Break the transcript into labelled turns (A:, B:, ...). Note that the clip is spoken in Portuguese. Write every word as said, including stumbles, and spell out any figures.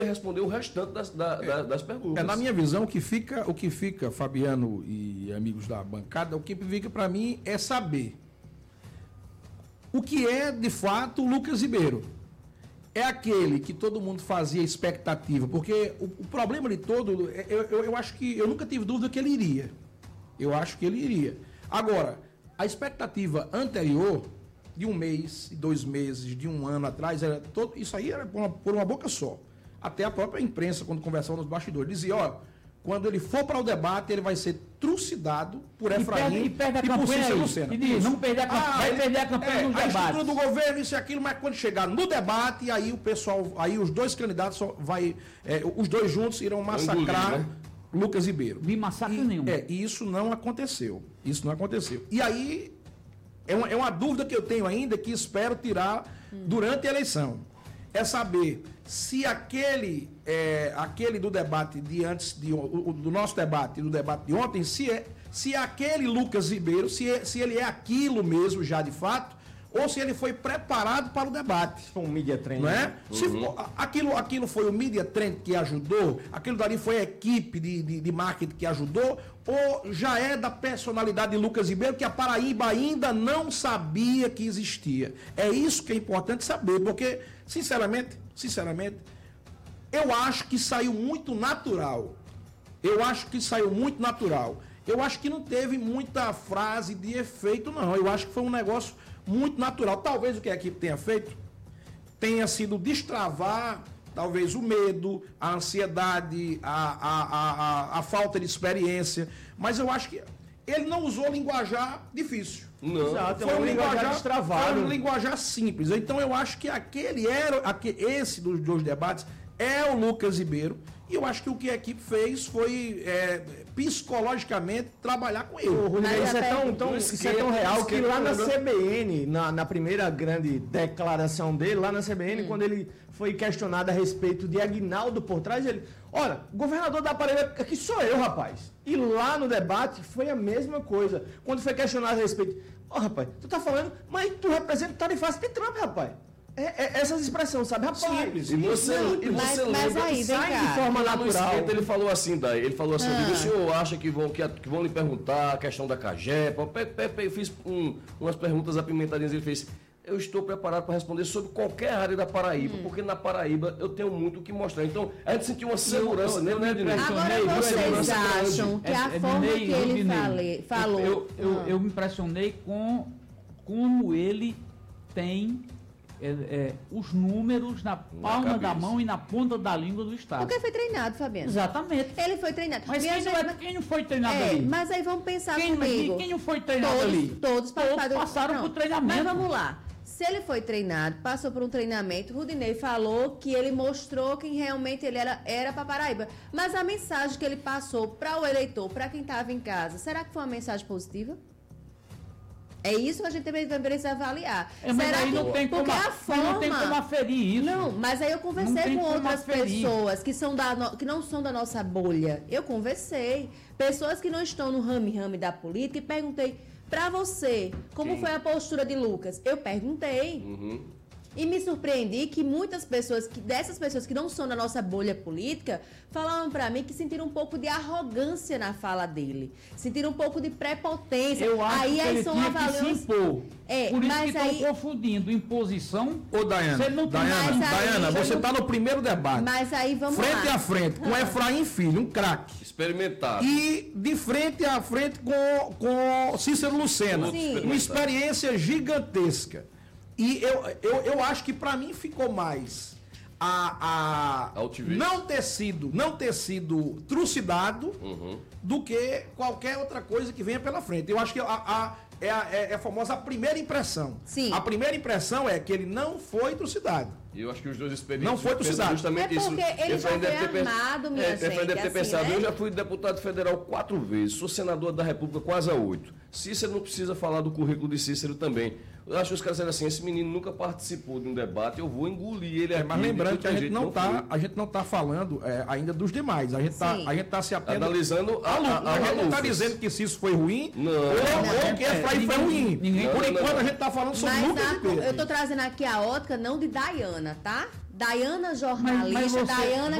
A: responder o restante das, da,
B: é,
A: da, das perguntas.
B: É, na minha visão, o que fica, o que fica, Fabiano e amigos da bancada, o que fica para mim é saber o que é, de fato, o Lucas Ribeiro. É aquele que todo mundo fazia expectativa, porque o, o problema de todo, eu, eu, eu acho que, eu nunca tive dúvida que ele iria. Eu acho que ele iria. Agora, a expectativa anterior, de um mês, de dois meses, de um ano atrás, era todo, isso aí era por uma, por uma boca só. Até a própria imprensa, quando conversava nos bastidores, dizia, ó, quando ele for para o debate, ele vai ser trucidado por Efraim
C: e, perde, e,
B: e por Cícero Lucena.
C: E diz, não perder a campanha, ah, vai perder a campanha
B: é,
C: nos debates.
B: A estrutura do governo, isso e aquilo, mas quando chegar no debate, aí o pessoal, aí os dois candidatos só vai, é, os dois juntos irão massacrar, né? Lucas Ribeiro.
C: De massacre
B: e,
C: nenhum.
B: É, e isso não aconteceu. Isso não aconteceu. E aí, é uma, é uma dúvida que eu tenho ainda, que espero tirar hum. durante a eleição. É saber se aquele, é, aquele do debate de antes, de, o, do nosso debate, do debate de ontem, se é, se é aquele Lucas Ribeiro, se, é, se ele é aquilo mesmo já de fato, ou se ele foi preparado para o debate.
D: Foi um media trend.
B: Não é?
D: Uhum.
B: Se for, aquilo, aquilo foi o media trend que ajudou, aquilo dali foi a equipe de, de, de marketing que ajudou, ou já é da personalidade de Lucas Ribeiro que a Paraíba ainda não sabia que existia. É isso que é importante saber, porque, sinceramente, sinceramente, eu acho que saiu muito natural. Eu acho que saiu muito natural. Eu acho que não teve muita frase de efeito, não. Eu acho que foi um negócio muito natural. Talvez o que a equipe tenha feito tenha sido destravar, talvez, o medo, a ansiedade, a, a, a, a, a falta de experiência. Mas eu acho que ele não usou linguajar difícil.
A: Não.
B: Exato, foi um linguajar destravado. Foi um linguajar simples. Então eu acho que aquele era, aquele, esse dos dois debates é o Lucas Ribeiro. E eu acho que o que a equipe fez foi é, psicologicamente trabalhar com ele.
D: Ô, isso, é tão, tão, isso é tão real que lá na C B N, na, na primeira grande declaração dele, lá na C B N, hum. quando ele foi questionado a respeito de Aguinaldo por trás, ele, olha, o governador da Paraíba, aqui sou eu, rapaz. E lá no debate foi a mesma coisa. Quando foi questionado a respeito, ó, oh, rapaz, tu tá falando, mas tu representa o Tarifácio de Trump, rapaz. É, é, essas expressões, sabe? Rapaz,
A: simples. E você, e você
E: mas,
A: lembra
E: mas aí,
A: que
E: sai
A: cá,
E: de
A: forma natural. Ele falou assim, daí, ele falou assim, ah. o senhor acha que vão, que, que vão lhe perguntar a questão da Cagepa? Eu fiz um, umas perguntas apimentadinhas, ele fez, eu estou preparado para responder sobre qualquer área da Paraíba, hum. porque na Paraíba eu tenho muito o que mostrar. Então, a gente sentiu uma segurança nele, né, Dinei?
E: Agora vocês acham que a é, forma é, que ele fale, falou...
C: Eu, eu, eu, eu me impressionei com como ele tem... É, é, os números na palma da mão e na ponta da língua do Estado.
E: Porque foi treinado, Fabiano.
C: Exatamente.
E: Ele foi treinado.
C: Mas quem não, é, quem não foi treinado
E: é,
C: ali?
E: Mas aí vamos pensar
C: quem,
E: comigo.
C: Quem não foi treinado
E: todos,
C: ali?
E: Todos,
C: todos passaram
E: não,
C: por treinamento.
E: Mas vamos lá. Se ele foi treinado, passou por um treinamento, Rudinei falou que ele mostrou quem realmente ele era, era para Paraíba. Mas a mensagem que ele passou para o eleitor, para quem estava em casa, será que foi uma mensagem positiva? É isso que a gente também precisa avaliar.
C: É, mas
E: Será
C: aí
E: que,
C: não tem como,
E: a forma,
C: não tem como aferir isso.
E: Não, mas aí eu conversei com outras pessoas que, são da no, que não são da nossa bolha. Eu conversei. Pessoas que não estão no rame-rame da política e perguntei para você, como Sim. foi a postura de Lucas? Eu perguntei. Uhum. E me surpreendi que muitas pessoas, que dessas pessoas que não são da nossa bolha política, falaram para mim que sentiram um pouco de arrogância na fala dele. Sentiram um pouco de prepotência.
C: Eu acho
E: aí,
C: que
E: aí
C: ele
E: são
C: tinha
E: avaliações...
C: que se impor.
E: É,
C: Por isso
E: mas
C: que
E: aí...
C: estão confundindo imposição.
B: Ô, Daiana,
C: não tem
B: Daiana,
E: mais
B: Daiana
E: aí,
B: você está no primeiro debate.
E: Mas aí vamos
B: frente
E: lá.
B: Frente a frente, com ah. Efraim Filho, um craque.
A: Experimentado.
B: E de frente a frente com, com Cícero Lucena. Uma experiência gigantesca. E eu, eu, eu acho que para mim ficou mais a, a não ter sido, não ter sido trucidado uhum. do que qualquer outra coisa que venha pela frente. Eu acho que a, a, é, a, é a famosa primeira impressão.
E: Sim.
B: A primeira impressão é que ele não foi trucidado.
A: E eu acho que os dois experientes
B: não foi trucidado.
A: Justamente
E: é porque
A: isso.
E: ele já foi armado, minha
A: é,
E: gente.
A: Deve ter
E: assim,
A: pensado,
E: né?
A: Eu já fui deputado federal quatro vezes, sou senador da República quase há oito. Cícero não precisa falar do currículo de Cícero também. Eu acho que os caras disseram assim, esse menino nunca participou de um debate, eu vou engolir ele
B: é,
A: aqui.
B: Mas lembrando que a gente não está
A: não
B: tá falando é, ainda dos demais. A gente está tá se apenas...
A: Analisando
B: a, a, a, a gente não está dizendo que Cícero foi ruim
A: não,
B: ou,
A: não,
B: ou que Efraim foi ruim. Ninguém, por não, enquanto não. a gente está falando sobre
E: mas
B: Lucas
E: a,
B: Ribeiro.
E: Eu estou trazendo aqui a ótica não de Daiana, tá? Daiana jornalista,
C: Mas- mas você-
E: Daiana